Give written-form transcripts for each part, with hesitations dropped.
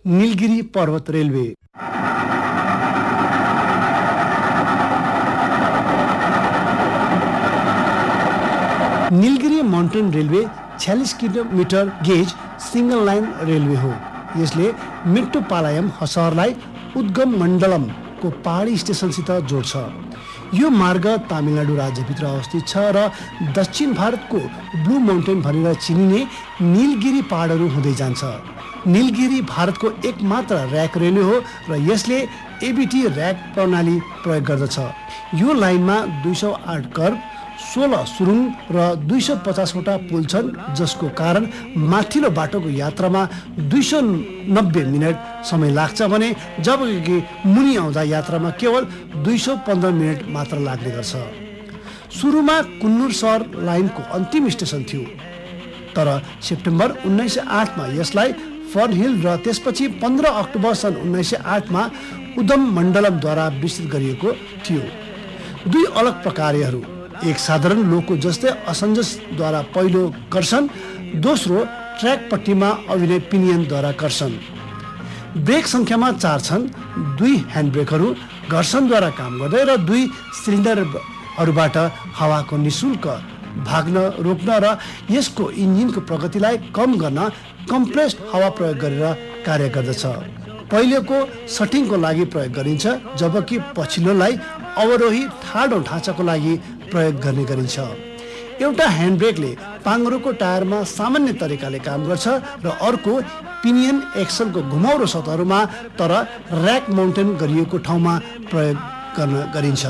नीलगिरी पर्वत railway. Nilgiri mountain railway 46 kilometre गेज single line railway हो। यसले मेट्टुपालायम सहरलाई उद्गम मण्डलमको पहाडी स्टेसनसित जोड्छ। यो मार्ग तमिलनाडु राज्यभित्र अवस्थित छ र दक्षिण भारतको ब्लू माउन्टेन भनेर चिनिने नीलगिरी पहाडहरू हुँदै जान्छ। नीलगिरी भारतको एकमात्र र्याक रेलवे हो र यसले एबिटी र्याक प्रणाली प्रयोग गर्दछ। यो लाइनमा 208 कर्ब, 16 सुरुङ र 250 वटा पुल छन्, जसको कारण माथिल्लो बाटोको यात्रामा 290 मिनट समय लाग्छ भने जबकि मुनि आउँदा यात्रामा केवल 215 मिनट मात्र लाग्ने गर्छ। सुरुमा कुन्नुर सहर लाइनको अन्तिम स्टेसन थियो, तर सेप्टेम्बर 1908 मा यसलाई फर्नहिल र त्यसपछि 15 अक्टोबर सन् 1908 मा उद्गम मण्डलमद्वारा विस्तृत गरिएको थियो। दुई अलग प्रकारहरू, एक साधारण लोको जस्तै असञ्जसद्वारा पहिलो कर्षण, दोस्रो ट्र्याक पट्टीमा अभिनय पिनियनद्वारा कर्षण। ब्रेक सङ्ख्यामा 4 छन्, 2 ह्यान्ड ब्रेकहरू घर्षणद्वारा काम गर्दै र 2 सिलिन्डरहरूबाट हावाको निशुल्क भाग्न रोक्न र यसको इन्जिनको प्रगतिलाई कम गर्न कम्प्रेस्ड हावा प्रयोग गरेर कार्य गर्दछ। पहिलेको सटिङको लागि प्रयोग गरिन्छ, जबकि पछिल्लोलाई अवरोही ठाडो ढाँचाको लागि प्रयोग गर्ने गरिन्छ। एउटा ह्यान्ड ब्रेकले पाङ्ग्रोको टायरमा सामान्य तरिकाले काम गर्छ र अर्को पिनियन एक्सलको घुमाउरो सतहरुमा तर र्याक माउन्टेन गरिएको ठाउँमा प्रयोग गर्न गरिन्छ।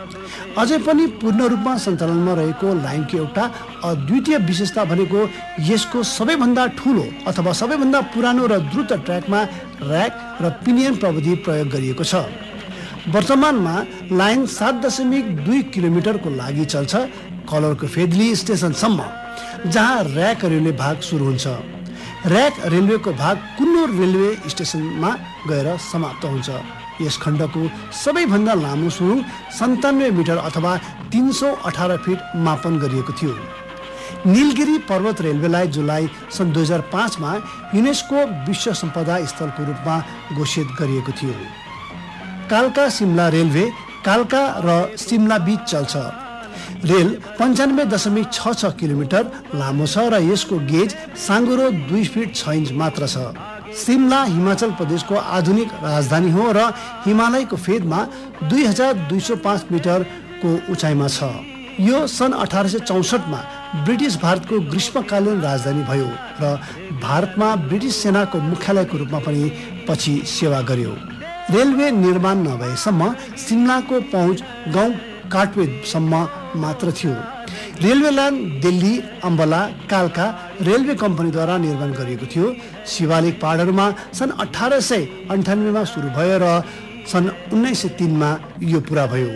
अझै पनि पूर्ण रूपमा सञ्चालनमा रहेको लाइनको एउटा अद्वितीय विशेषता भनेको यसको सबैभन्दा ठूलो अथवा सबैभन्दा पुरानो र द्रुत ट्र्याकमा र्याक र पिनियन प्रविधि प्रयोग गरिएको छ। वर्तमानमा लाइन 7.2 किलोमिटरको लागि चल्छ, कलरको फेदली स्टेसनसम्म, जहाँ र्याक रेलवे भाग सुरु हुन्छ। र्याक रेलवेको भाग कुन्नुर रेलवे स्टेसनमा गएर समाप्त हुन्छ। यस खण्डको सबैभन्दा लामो सुरुङ 97 मिटर अथवा 318 फिट मापन गरिएको थियो। नीलगिरी पर्वत रेलवेलाई जुलाई सन् 2005 मा युनेस्को विश्व सम्पदा स्थलको रूपमा घोषित गरिएको थियो। कालका सिमला रेलवे कालका र सिमला बीच चल्छ। रेल 95.66 किलोमिटर लामो छ र यसको गेज साँगुरो 2 फिट 6 इन्च मात्र छ। सिमला हिमाचल प्रदेशको आधुनिक राजधानी हो र हिमालयको फेदमा 2205 मिटरको उचाइमा छ। यो सन् 1864 मा ब्रिटिस भारतको ग्रीष्मकालीन राजधानी भयो र भारतमा ब्रिटिस सेनाको मुख्यालयको रूपमा पनि पछि सेवा गर्यो। रेलवे निर्माण नभएसम्म सिमलाको पहुँच गाउँ काठवेदसम्म मात्र थियो। रेलवे लाइन दिल्ली, अम्बला, कालका रेलवे कम्पनीद्वारा निर्माण गरिएको थियो। शिवालिक पहाडहरूमा सन् 1898 मा सुरु भयो र सन् 1903 मा यो पुरा भयो।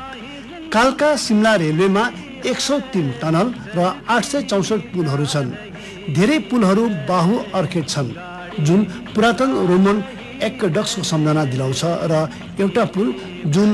कालका सिमला रेलवेमा 103 टनल र 864 पुलहरू छन्। धेरै पुलहरू बाहु अर्किड छन्, जुन पुरातन रोमन एक्वेडक्टको सम्झना दिलाउँछ र एउटा पुल जुन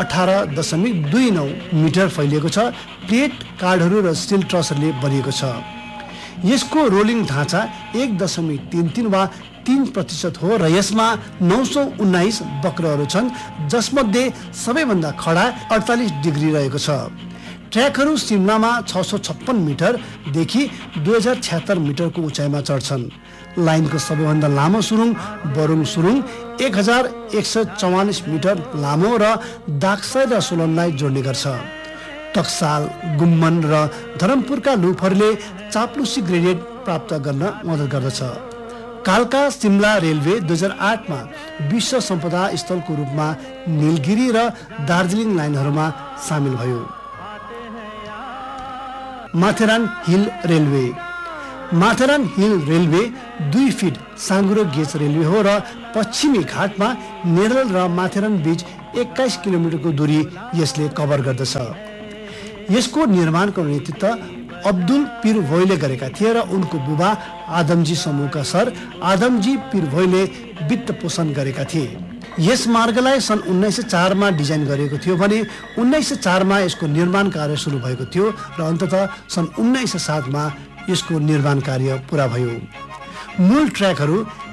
18.29 मिटर फैलिएको छ, प्लेट कार्डहरू र स्टिल ट्रसहरूले बनिएको छ। यसको रोलिङ ढाँचा 1.33 वा 3% हो र यसमा 919 वक्रहरू छन्, जसमध्ये सबैभन्दा खडा 48 डिग्री रहेको छ। ट्र्याकहरू सिमलामा 656 मिटरदेखि 2076 मिटरको उचाइमा चढ्छन्। लाइनको सबैभन्दा लामो सुरुङ बरुङ सुरुङ 1144 मिटर लामो र दाक्सर र सोलनलाई जोड्ने गर्छ। टक्साल, गुम्मन र धरमपुरका लुपहरूले चाप्लुसी ग्रेडेड प्राप्त गर्न मद्दत गर्दछ। कालका सिमला रेलवे 2008 मा विश्व सम्पदा स्थलको रूपमा नीलगिरी र दार्जिलिङ लाइनहरूमा सामेल भयो। Matheran hill railway Matheran hill railway 2 fit साँगुरो गेज रेलवे हो र पश्चिमी घाटमा नेरल र माथेरान बीच 21 किलोमिटरको दूरी यसले कभर गर्दछ। यसको निर्माणको नेतृत्व अब्दुल पीर भोइले गरेका थिए र उनको बुबा आदमजी समूहका सर आदमजी पीर भोइले वित्त पोषण गरेका थिए। यस मार्गलाई सन् 1904 मा डिजाइन गरिएको थियो भने 1904 मा यसको निर्माण कार्य सुरु भएको थियो र अन्ततः सन् 1907 मा यसको निर्माण कार्य पुरा भयो। मूल ट्र्याकहरू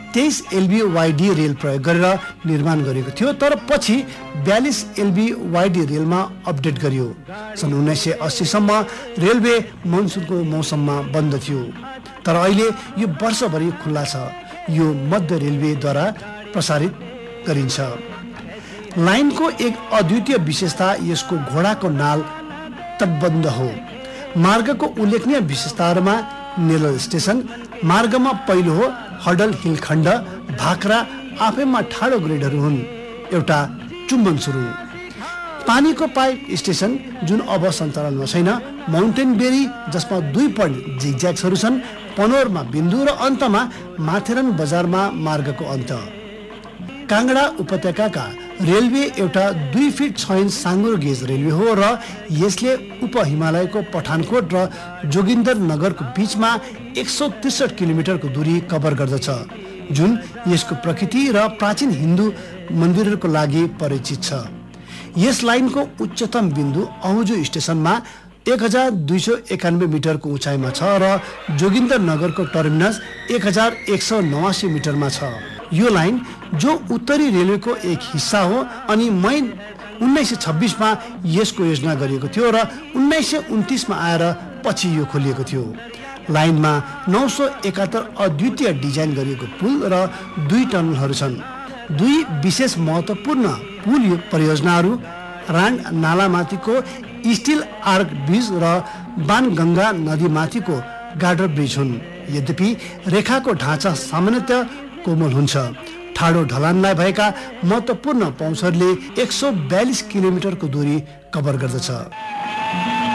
23 LBYD रेल प्रयोग गरेर निर्माण गरिएको थियो, तर पछि 42 LBYD रेलमा अपडेट गरियो। सन् 1980 सम्म रेलवे मनसुनको मौसममा बन्द थियो, तर अहिले यो वर्षभरि खुल्ला छ। यो मध्य रेलवेद्वारा प्रसारित गरिन्छ। लाइनको एक अद्वितीय विशेषता यसको घोडाको नाल तटबन्ध हो। मार्गको उल्लेखनीय विशेषताहरूमा नेलल स्टेसन, मार्गमा पहिलो हो हडल हिल खण्ड, भाक्रा आफैमा ठाडो ग्रेडहरू हुन्, एउटा चुम्बन सुरुङ, पानीको पाइप स्टेसन जुन अब सञ्चालनमा छैन, माउन्टेन बेरी जसमा 2 पॉइन्ट जिगज्याग्सहरू छन्, पनोरमा बिन्दु र अन्तमा माथेरन बजारमा मार्गको अन्त। काङ्गडा उपत्यकाका रेलवे एउटा 2 फिट 6 इन्च साँगुरो गेज रेलवे हो र यसले उपहिमालयको पठानकोट र जोगिन्दर नगरको बीचमा 163 किलोमिटरको दूरी कभर गर्दछ, जुन यसको प्रकृति र प्राचीन हिन्दू मन्दिरहरूको लागि परिचित छ। यस लाइनको उच्चतम बिन्दु अहुजो स्टेसनमा 1291 मिटरको उचाइमा छ र जोगिन्दर नगरको टर्मिनस 1189 मिटरमा छ। यो लाइन जो उत्तरी रेलवेको एक हिस्सा हो अनि मई 1926 मा यसको योजना गरिएको थियो र 1929 मा आएर पछि यो खोलिएको थियो। लाइनमा 971 अद्वितीय डिजाइन गरिएको पुल र 2 टनलहरू छन्। 2 विशेष महत्त्वपूर्ण पुल परियोजनाहरू रान्ड नालामाथिको स्टिल आर्क ब्रिज र बाणगङ्गा नदीमाथिको गार्डर ब्रिज हुन्। यद्यपि रेखाको ढाँचा सामान्यतः कोमल हुन्छ। ठाडो ढलानलाई भएका महत्त्वपूर्ण पहुँचहरूले 142 किलोमिटरको दूरी कभर गर्दछ।